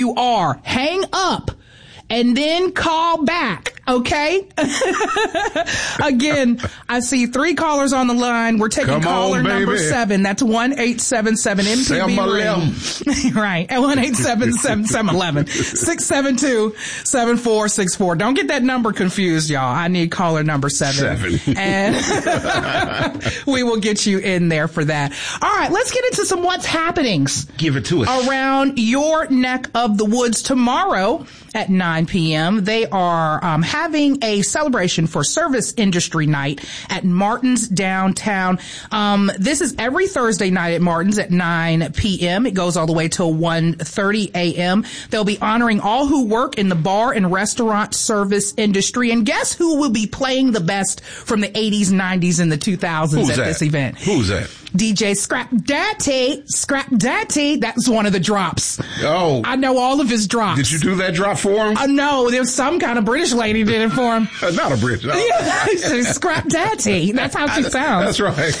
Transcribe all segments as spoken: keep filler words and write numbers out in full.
you are, hang up and then call back. Okay. Again, I see three callers on the line. We're taking Come caller on, number baby. seven. That's one eight seven seven M P B ring. Right. At one eight seven seven seven eleven six seven two seven four six four. Don't get that number confused, y'all. I need caller number seven. Seven. And we will get you in there for that. All right. Let's get into some what's happenings. Give it to us. Around your neck of the woods tomorrow at nine p.m. They are um, having a celebration for Service Industry Night at Martin's downtown. Um, this is every Thursday night at Martin's at nine p.m. It goes all the way till one thirty a.m. They'll be honoring all who work in the bar and restaurant service industry. And guess who will be playing the best from the eighties, nineties, and the two thousands Who's at that? this event? Who's that? D J Scrap Daddy. Scrap Daddy. That's one of the drops. Oh. I know all of his drops. Did you do that drop for him? Uh, no, there's some kind of British lady did it for him. Uh, not a British. No. Yeah, Scrap Daddy. That's how she sounds. That's right.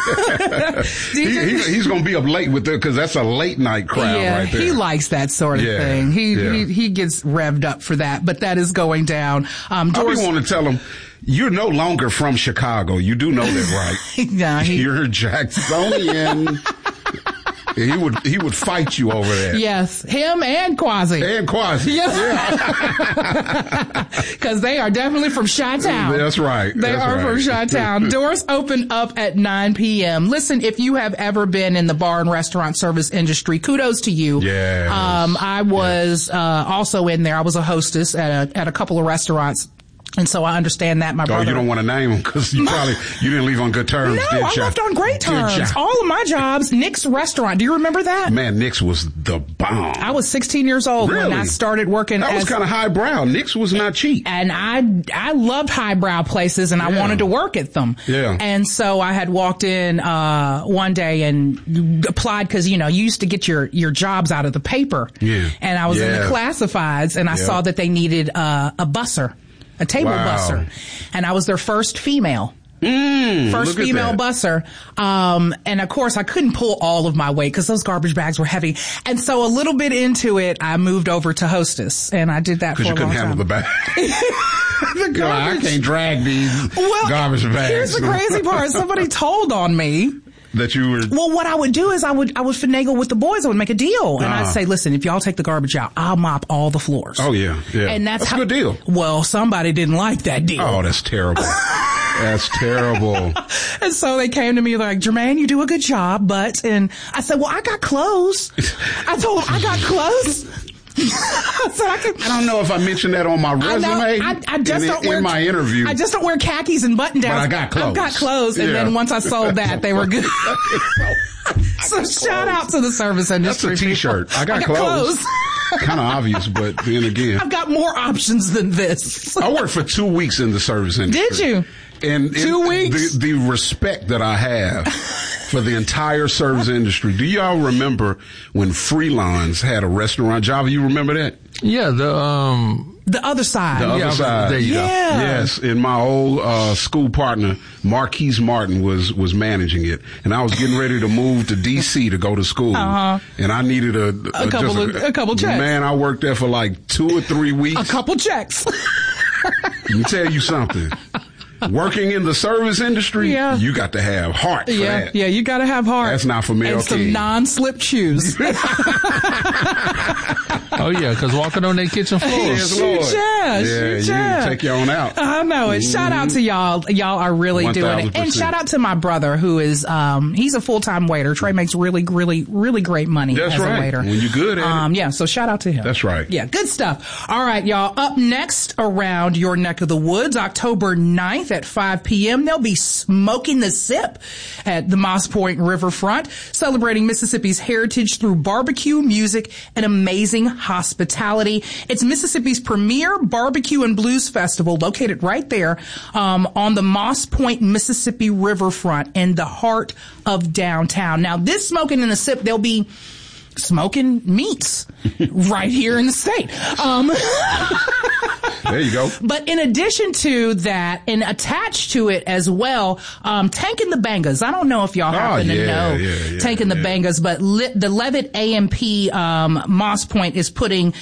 he, he, he's going to be up late with it because that's a late night crowd yeah, right there. He likes that sort of yeah, thing. He, yeah. he he gets revved up for that, but that is going down. Um, I Doris, be want to tell him, you're no longer from Chicago. You do know that, right? yeah, he, you're Jacksonian. He would he would fight you over there. Yes, him and Quasi. And Quasi. Yeah. Because they are definitely from Chi-Town. That's right. They That's are right. from Chi-Town. Doors open up at nine p.m. Listen, if you have ever been in the bar and restaurant service industry, kudos to you. Yes. Um, I was uh, also in there. I was a hostess at a, at a couple of restaurants. And so I understand that, my oh, brother. you don't want to name them because you probably, you didn't leave on good terms, No, did I ya? left on great Did terms. ya? All of my jobs, Nick's Restaurant. Do you remember that? Man, Nick's was the bomb. I was sixteen years old Really? when I started working That was as... kind of highbrow. Nick's was not cheap. And I, I loved highbrow places and I Yeah. wanted to work at them. Yeah. And so I had walked in, uh, one day and applied because, you know, you used to get your, your jobs out of the paper. Yeah. And I was in Yeah. the classifieds and I Yeah. saw that they needed, uh, a busser, a table Wow. busser. And I was their first female. Mm, First look at female that. busser. Um, and of course I couldn't pull all of my weight because those garbage bags were heavy. And so a little bit into it, I moved over to hostess and I did that for a Because you long couldn't handle time. the bag. The You're like, I garbage- can't drag these well, garbage bags. here's the crazy part. Somebody told on me. That you were... Well, what I would do is I would, I would finagle with the boys. I would make a deal. And Uh-huh. I'd say, listen, if y'all take the garbage out, I'll mop all the floors. Oh, yeah, yeah. And that's, That's how, a good deal. Well, somebody didn't like that deal. Oh, that's terrible. That's terrible. And so they came to me like, Jermaine, you do a good job, but, and I said, well, I got clothes. I told them I got clothes. So I, can, I don't know if I mentioned that on my I resume. know, I, I just in, don't in wear, my interview. I just don't wear khakis and button downs. But I got clothes. I've got clothes. And Yeah. then once I sold that, they were good. So shout out to the service industry. That's a t-shirt. people. I got, I got clothes. clothes. Kind of obvious, but then again. I've got more options than this. I worked for two weeks in the service industry. Did you? And Two and weeks? The, the respect that I have for the entire service industry. Do y'all remember when Freelons had a restaurant? Java, you remember that? Yeah, the um The other side. The other yeah, side. there you Yeah. go. Yes, and my old uh school partner, Marquise Martin, was was managing it, and I was getting ready to move to D C to go to school, Uh-huh. and I needed a A couple just of- a couple checks. Man, I worked there for like two or three weeks. A couple checks. Let me tell you something. Working in the service industry, Yeah. you got to have heart for Yeah, that. yeah, you gotta have heart. That's not for male And some kids. non-slip shoes. Oh yeah, because walking on their kitchen floors. Yes, Lord. Shoot, yeah, yeah, shoot, you yeah. take your own out. I know it. Shout out to y'all. Y'all are really doing it. And one thousand percent. shout out to my brother who is, um, he's a full-time waiter. Trey makes really, really, really great money That's as right. a waiter. When you're good at it. Um, yeah, so shout out to him. That's right. Yeah, good stuff. All right, y'all. Up next around your neck of the woods, October ninth at five p.m., they'll be smoking the sip at the Moss Point Riverfront, celebrating Mississippi's heritage through barbecue, music, and amazing hospitality. It's Mississippi's premier barbecue and blues festival located right there um, on the Moss Point, Mississippi Riverfront in the heart of downtown. Now, this smoking in the sip, they'll be smoking meats right here in the state. Um, There you go. But in addition to that, and attached to it as well, um, Tank and the Bangas. I don't know if y'all happen Oh, yeah, to know yeah, yeah, Tank and the yeah. Bangas, but Le- the Levitt A M P um, Moss Point is putting